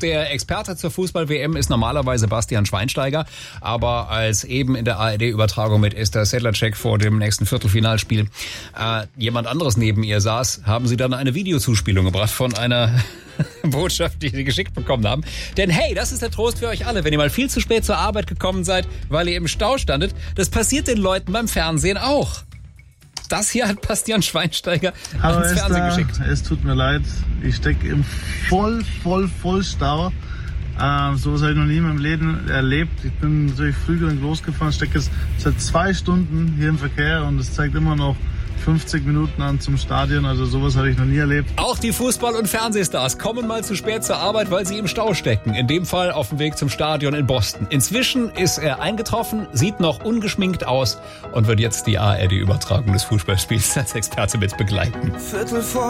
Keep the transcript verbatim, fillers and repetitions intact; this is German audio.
Der Experte zur Fußball-W M ist normalerweise Bastian Schweinsteiger, aber als eben in der A R D-Übertragung mit Esther Sedlacek vor dem nächsten Viertelfinalspiel äh, jemand anderes neben ihr saß, haben sie dann eine Videozuspielung gebracht von einer Botschaft, die sie geschickt bekommen haben. Denn hey, das ist der Trost für euch alle, wenn ihr mal viel zu spät zur Arbeit gekommen seid, weil ihr im Stau standet. Das passiert den Leuten beim Fernsehen auch. Das hier hat Bastian Schweinsteiger Hallo ans Esther, Fernsehen geschickt. Es tut mir leid, ich stecke im voll, voll, voll Stau. Ähm, so was habe ich noch nie in meinem Leben erlebt. Ich bin natürlich früh genug losgefahren, stecke jetzt seit zwei Stunden hier im Verkehr und es zeigt immer noch fünfzig Minuten an zum Stadion, also sowas habe ich noch nie erlebt. Auch die Fußball- und Fernsehstars kommen mal zu spät zur Arbeit, weil sie im Stau stecken. In dem Fall auf dem Weg zum Stadion in Boston. Inzwischen ist er eingetroffen, sieht noch ungeschminkt aus und wird jetzt die A R D-Übertragung des Fußballspiels als Experte mit begleiten. Viertel vor